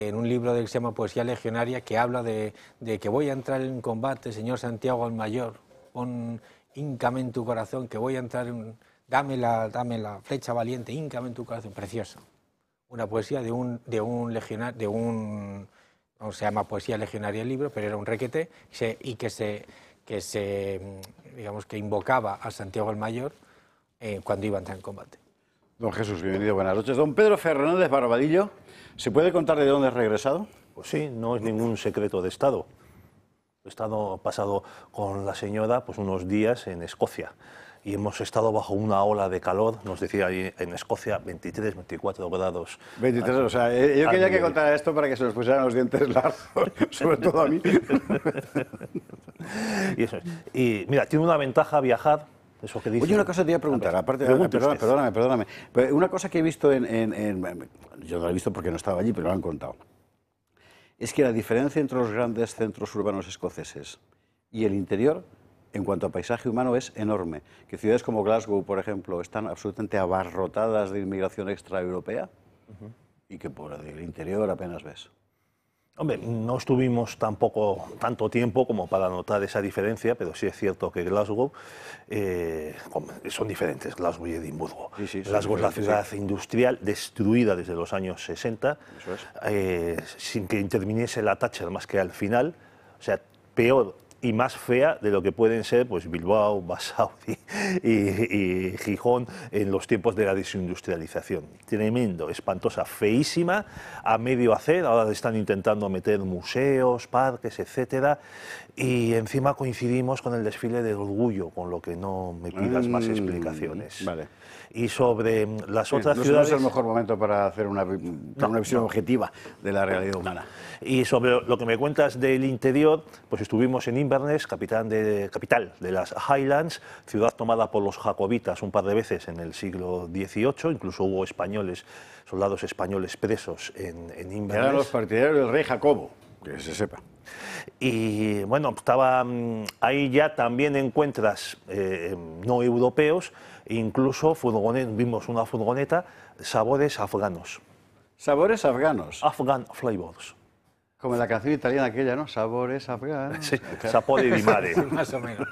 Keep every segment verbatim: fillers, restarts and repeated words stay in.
en un libro que se llama Poesía Legionaria, que habla de, de que voy a entrar en combate, señor Santiago el Mayor, pon, híncame en tu corazón, que voy a entrar en, dame la, dame la flecha valiente, híncame en tu corazón, precioso. Una poesía de un, de un legionario, de un, no se llama Poesía Legionaria el libro, pero era un requete, se, y que se, que se, digamos, que invocaba a Santiago el Mayor eh, cuando iba a entrar en combate. Don Jesús, bienvenido, buenas noches. Don Pedro Fernández Barbadillo, ¿se puede contar de dónde has regresado? Pues sí, no es ningún secreto de Estado. He estado pasado con la señora pues unos días en Escocia y hemos estado bajo una ola de calor, nos decía ahí en Escocia, veintitrés, veinticuatro grados. veintitrés, o sea, yo quería que contara esto para que se nos pusieran los dientes largos, sobre todo a mí. y, eso es. Y mira, tiene una ventaja viajar. Eso que dice. Oye, una cosa te iba a preguntar, aparte, perdóname, perdóname, perdóname, pero una cosa que he visto en, en, en... Yo no la he visto porque no estaba allí, pero lo han contado. Es que la diferencia entre los grandes centros urbanos escoceses y el interior, en cuanto a paisaje humano, es enorme. Que ciudades como Glasgow, por ejemplo, están absolutamente abarrotadas de inmigración extraeuropea uh-huh. y que por el interior apenas ves. Hombre, no estuvimos tampoco tanto tiempo como para notar esa diferencia, pero sí es cierto que Glasgow eh, son diferentes, Glasgow y Edimburgo. Sí, sí, Glasgow es la ciudad sí. industrial destruida desde los años sesenta, Eso es. eh, sin que interviniese la Thatcher más que al final, o sea, peor y más fea de lo que pueden ser pues Bilbao, Basauri y, y Gijón en los tiempos de la desindustrialización. Tremendo, espantosa, feísima, a medio hacer. Ahora están intentando meter museos, parques, etcétera, y encima coincidimos con el desfile del orgullo, con lo que no me pidas mm, más explicaciones. Vale. Y sobre las sí, otras no ciudades... No es el mejor momento para hacer una, no, una visión no. objetiva de la realidad humana. Y sobre lo que me cuentas del interior, pues estuvimos en Inverness, capital de, capital de las Highlands, ciudad tomada por los jacobitas un par de veces en el siglo dieciocho, incluso hubo españoles, soldados españoles presos en, en Inverness. Eran los partidarios del rey Jacobo, que se sepa. Y bueno, estaba ahí ya también encuentras eh, no europeos, incluso furgonet, vimos una furgoneta, sabores afganos. ¿Sabores afganos? Afghan flavors. Como la canción italiana aquella, ¿no? Sabores afganos. Sí, sapore di mare. Más o menos.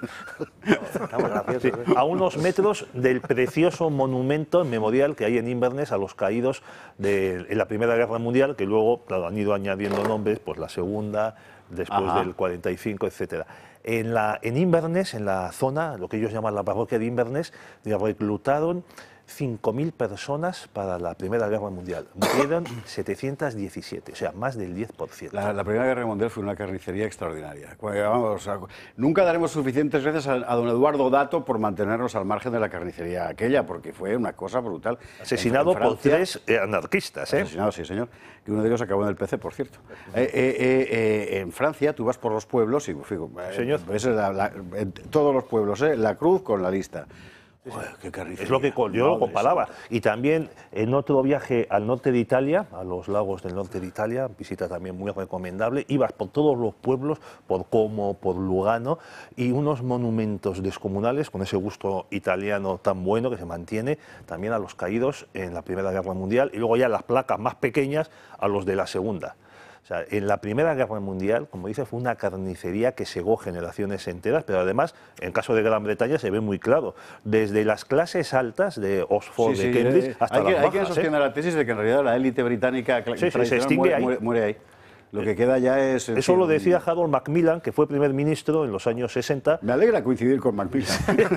Sí, a unos metros del precioso monumento memorial que hay en Inverness a los caídos de en la Primera Guerra Mundial, que luego claro, han ido añadiendo nombres, pues la Segunda, después Ajá. del cuarenta y cinco, etcétera. En, la, en Inverness, en la zona, lo que ellos llaman la parroquia de Inverness, reclutaron cinco mil personas para la Primera Guerra Mundial. Murieron setecientos diecisiete, o sea, más del diez por ciento. La, la Primera Guerra Mundial fue una carnicería extraordinaria. Vamos, a, nunca daremos suficientes veces a, a don Eduardo Dato por mantenernos al margen de la carnicería aquella, porque fue una cosa brutal. Asesinado en, en Francia, por tres eh, anarquistas. ¿eh? Asesinado, sí, señor. Y uno de ellos acabó en el P C, por cierto. Eh, eh, eh, eh, en Francia, tú vas por los pueblos y, fijo, eh, señor. Ves la, la, en todos los pueblos, eh, la cruz con la lista. Uy, qué es lo que yo lo comparaba. Y también en otro viaje al norte de Italia, a los lagos del norte de Italia, visita también muy recomendable, ibas por todos los pueblos, por Como, por Lugano, y unos monumentos descomunales con ese gusto italiano tan bueno que se mantiene también a los caídos en la Primera Guerra Mundial, y luego ya las placas más pequeñas a los de la Segunda. O sea, en la Primera Guerra Mundial, como dice, fue una carnicería que segó generaciones enteras, pero además, en el caso de Gran Bretaña se ve muy claro, desde las clases altas de Oxford, sí, de sí, Cambridge, eh, hasta hay las que, bajas. Hay quien sostiene ¿eh? la tesis de que en realidad la élite británica sí, sí, se extingue muere, ahí. Muere, muere ahí. Lo que queda ya es... Eso lo decía Harold Macmillan, que fue primer ministro en los años sesenta. Me alegra coincidir con Macmillan.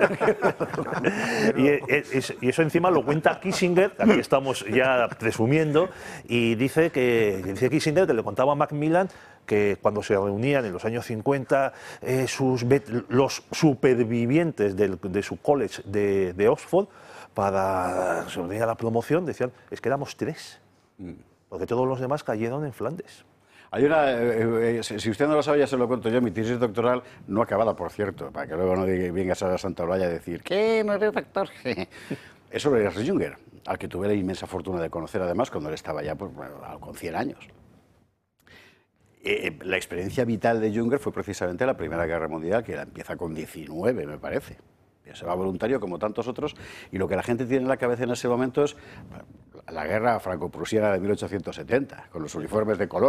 y, y eso encima lo cuenta Kissinger, aquí estamos ya presumiendo, y dice que dice Kissinger que le contaba a Macmillan que cuando se reunían en los años cincuenta eh, sus, los supervivientes del, de su college de, de Oxford para se reunía la promoción, decían, es que éramos tres, porque todos los demás cayeron en Flandes. Hay una, eh, eh, si usted no lo sabe, ya se lo cuento yo, mi tesis doctoral, no acabada, por cierto, para que luego no vengas a la Santa Olaya a decir, ¿qué? ¿No eres doctor? Es sobre Ernst Jünger, al que tuve la inmensa fortuna de conocer, además, cuando él estaba ya pues, bueno, con cien años. Eh, la experiencia vital de Jünger fue precisamente la Primera Guerra Mundial, que empieza con diecinueve, me parece. Se va voluntario, como tantos otros, y lo que la gente tiene en la cabeza en ese momento es la guerra franco-prusiana de mil ochocientos setenta, con los uniformes de color.